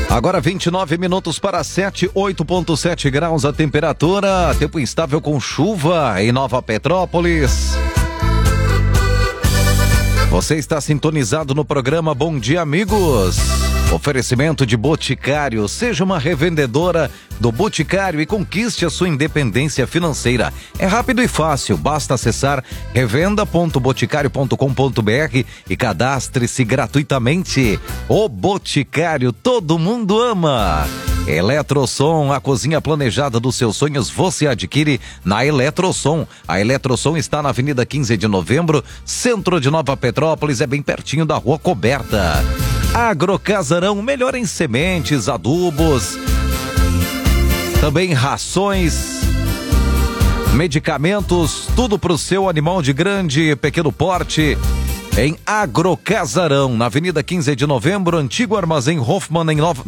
Agora 29 minutos para 7, 8,7 graus a temperatura, tempo instável com chuva em Nova Petrópolis. Você está sintonizado no programa Bom Dia, Amigos. Oferecimento de Boticário. Seja uma revendedora do Boticário e conquiste a sua independência financeira. É rápido e fácil, basta acessar revenda.boticário.com.br e cadastre-se gratuitamente. O Boticário, todo mundo ama. Eletrosom, a cozinha planejada dos seus sonhos, você adquire na Eletrosom. A Eletrosom está na Avenida 15 de Novembro, centro de Nova Petrópolis, é bem pertinho da Rua Coberta. Agrocasarão, melhor em sementes, adubos, também rações, medicamentos, tudo para o seu animal de grande e pequeno porte. Em Agrocasarão, na Avenida 15 de Novembro, antigo Armazém Hoffman, em Nova